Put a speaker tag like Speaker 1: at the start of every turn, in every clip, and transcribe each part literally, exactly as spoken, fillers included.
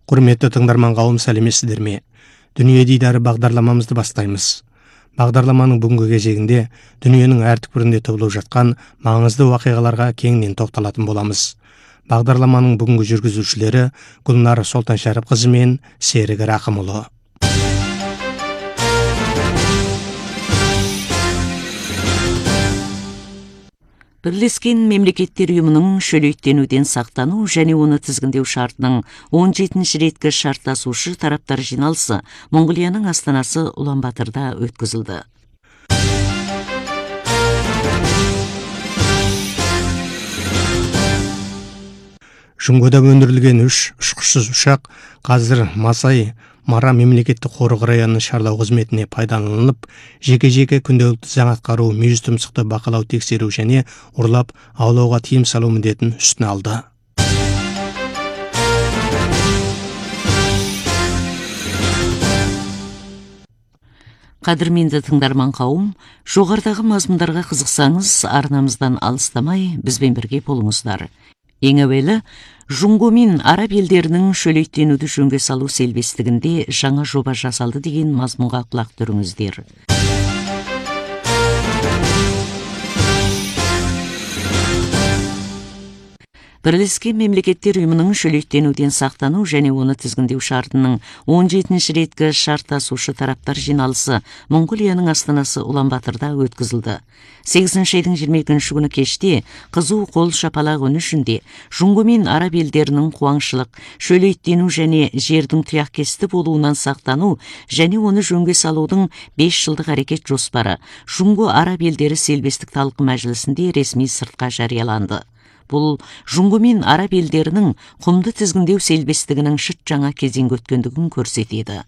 Speaker 1: Құрметті тыңдарман қауым, сәлеметсіздер ме? Дүние дидары бағдарламамызды бастаймыз. Бағдарламаның бүгінгі кезегінде дүниенің әр түкпірінде тығылып жатқан маңызды уақиғаларға кеңінен тоқталатын боламыз. Бағдарламаның бүгінгі жүргізушілері Гүлнар Солтаншәріпқызы мен Серік Рақымұлы.
Speaker 2: Бірлескен Мемлекеттер Ұйымының шөлейттенуден сақтану және оны тізгіндеу шартының он жетінші реткі шарттасушы тараптар жиналысы Монғолияның астанасы Улан-Батырда өткізілді.
Speaker 1: Жұңғода өндірілген үш ұшқышсыз ұшақ қазір Масай Мара мемлекеттік қорық районының шарлау қызметіне пайдаланылып, жеке-жеке күнделікті заң атқару, мүйіз тұмсықты бақылау тексеру және ұрлап аулауға тыйым салу міндетін үстіне алды.
Speaker 2: Қадірменді тыңдарман қауым, жоғарыдағы мазмұндарға қызықсаңыз, арнамыздан алыстамай бізбен бірге болыңыздар. Ең әуелі, Жұңго мен араб елдерінің шөлейттенуді жөнге салу селбестігінде жаңа жоба жасалды деген мазмұнға құлақ түріңіздер. Бірлескен Мемлекеттер Ұйымының шөлейттенуден сақтану және оны тізгіндеу шартының он жетінші реткі шарттасушы тараптар жиналысы Монғолияның астанасы Улан-Батырда өткізілді. сегізінші айдың жиырма екінші күні кеште қызу қол шапалақ үні ішінде Жұңго мен араб елдерінің қуаңшылық, шөлейттену және жердің тұяқкесті болуынан сақтану және оны жөнге салудың бес жылдық әрекет жоспары Жұңго араб елдері селбестік талқы мәжілісінде ресми сыртқа жарияланды. Бұл Жұңго мен араб елдерінің құмды тізгіндеу селбестігінің шыт жаңа кезеңге өткендігін көрсетеді.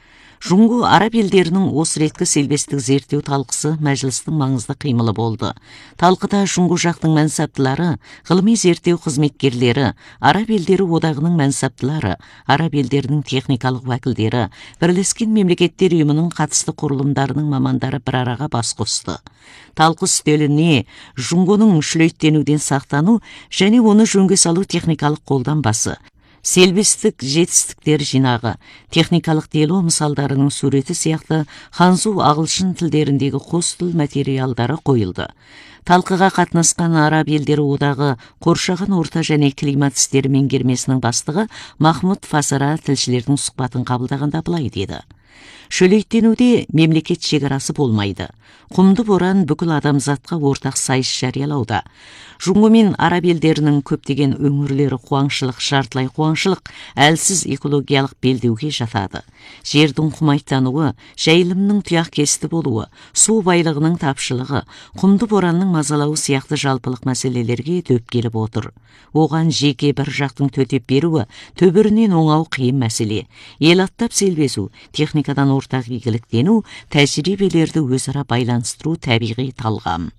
Speaker 2: Жұңго араб елдерінің осы реткі селбестік зерттеу талқысы мәжілістің маңызды қимылы болды. Талқыда Жұңго жақтың мәнсаптылары, ғылыми зерттеу қызметкерлері, араб елдері одағының мәнсаптылары, араб елдерінің техникалық уәкілдері, Бірлескен Мемлекеттер Ұйымының қатысты құрылымдарының мамандары бір араға бас қосты. Талқы үстеліне Жұңгоның шөлейттенуден сақтану және оны жөнге салу техникалық қолданбасы, селбестік жетістіктер жинағы, техникалық дело мысалдарының суреті сияқты ханзу ағылшын тілдеріндегі қос тіл материалдары қойылды. Талқыға қатынасқан араб елдері одағы қоршаған орта және климат істері меңгермесінің бастығы Махмуд Фасара тілшілердің сұхбатын қабылдағанда былай деді. Шөлейттенуде мемлекет шекарасы болмайды. Құмды боран бүкіл адамзатқа ортақ сайыс жариялауда. Жұңго мен араб елдерінің көптеген өңірлері қуаңшылық, жартылай қуаңшылық, әлсіз экологиялық белдеуге жатады. Жердің құмайттануы, жайылымның тұяқ кесті болуы, су байлығының тапшылығы, құмды боранның мазалауы сияқты жалпылық мәселелерге дөп келіп отыр. Оған жеке бір жақтың төтеп беруі, төбірінен оңау қиын мәселе. Ел аттап селбесу, техникадан ортақ игіліктену, тәжірибелерді өзара байланыстыру табиғи талғам.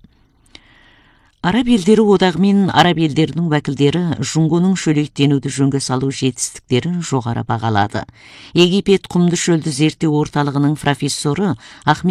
Speaker 2: Араб елдері одағы мен араб елдерінің уәкілдері Жұңгоның шөлейттенуді жөнге салу жетістіктерін жоғары бағалады. Египет құмды шөлді зерттеу орталығының профессоры Ахмет